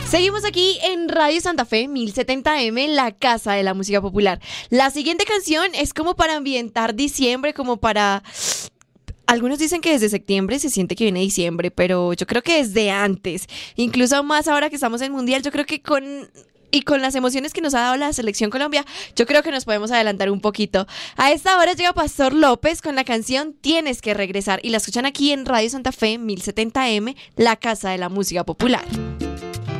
Seguimos aquí en Radio Santa Fe 1070M, la casa de la música popular. La siguiente canción es como para ambientar diciembre, como para... Algunos dicen que desde septiembre se siente que viene diciembre, pero yo creo que desde antes. Incluso más ahora que estamos en Mundial, yo creo que con las emociones que nos ha dado la Selección Colombia, yo creo que nos podemos adelantar un poquito. A esta hora llega Pastor López con la canción Tienes que regresar y la escuchan aquí en Radio Santa Fe 1070M, la casa de la música popular.